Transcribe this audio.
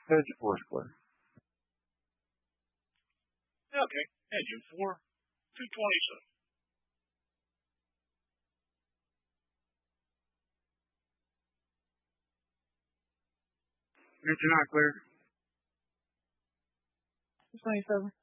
Engine 4 is clear. Okay. Engine 4, 227. Engine not clear. 227.